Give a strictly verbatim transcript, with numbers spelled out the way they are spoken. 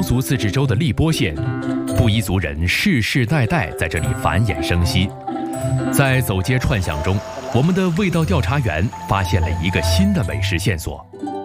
族自治州的荔波县，布依族人世世代代在这里繁衍生息。在走街串巷中，我们的味道调查员发现了一个新的美食线索。